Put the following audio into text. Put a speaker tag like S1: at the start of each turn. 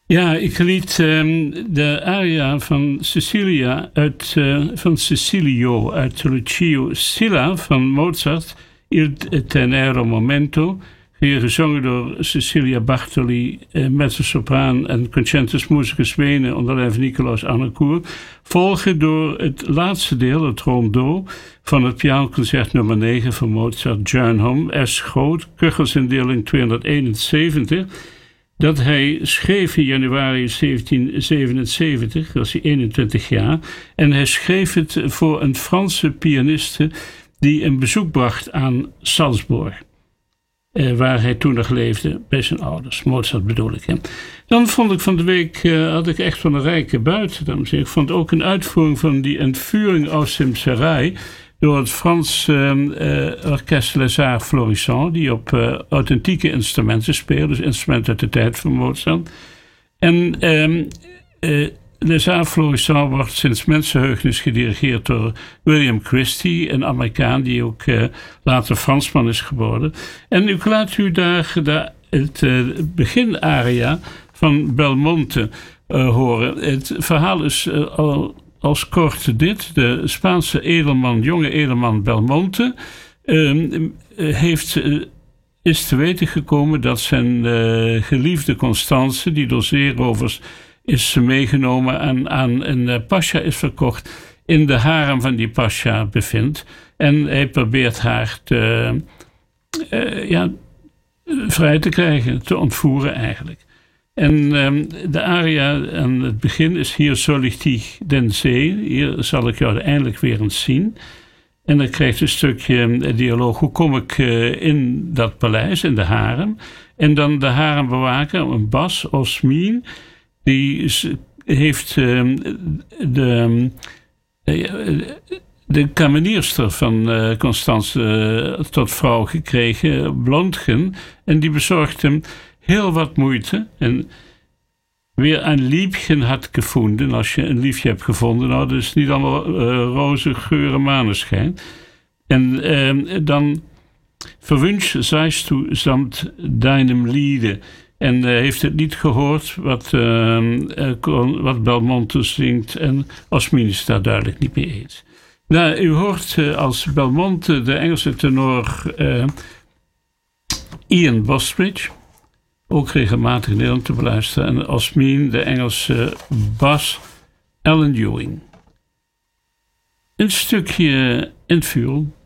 S1: Ja, ik liet de aria van Cecilia van Cecilio uit Lucio Silla van Mozart, Il Tenero Momento, hier gezongen door Cecilia Bartoli, mezzosopraan en concertus musicus Wenen onder leiding van Nicolaus Arnoncourt, volgen door het laatste deel, het rondo, van het pianoconcert nummer 9 van Mozart, Jernholm, S. Groot, Köchelsindeling 271, dat hij schreef in januari 1777, was hij 21 jaar, en hij schreef het voor een Franse pianiste die een bezoek bracht aan Salzburg. Waar hij toen nog leefde bij zijn ouders. Mozart bedoel ik. Hè. Dan vond ik van de week, had ik echt van een rijke buit. Ik vond ook een uitvoering van die Entführung aus dem Serail door het Frans orkest Les Arts Florissants, die op authentieke instrumenten speelt, dus instrumenten uit de tijd van Mozart. En Les Arts Florissants wordt sinds mensenheugenis gedirigeerd door William Christie, een Amerikaan die ook later Fransman is geworden. En ik laat u daar het beginaria van Belmonte horen. Het verhaal is als kort dit. De Spaanse jonge edelman Belmonte is te weten gekomen dat zijn geliefde Constance, die door zeerovers is meegenomen en aan een pasja is verkocht, in de harem van die pasja bevindt. En hij probeert haar vrij te krijgen, te ontvoeren eigenlijk. En de aria aan het begin is hier Soll ich dich denn sehen? Hier zal ik jou eindelijk weer eens zien. En dan krijgt een stukje dialoog. Hoe kom ik in dat paleis, in de harem? En dan de harembewaker, een bas, Osmin, die heeft de kamenierster van Constance tot vrouw gekregen, Blondgen. En die bezorgt hem heel wat moeite. En weer een liefje had gevonden. Als je een liefje hebt gevonden, nou, dat is niet allemaal roze geur en maneschijn. En dan verwünsch seist du samt deinem Liede. En heeft het niet gehoord wat Belmonte zingt. En Osmin is daar duidelijk niet mee eens. Nou, u hoort als Belmonte de Engelse tenor Ian Bostridge, ook regelmatig in Nederland te beluisteren. En Osmin de Engelse bas Alan Ewing. Een stukje Entführung.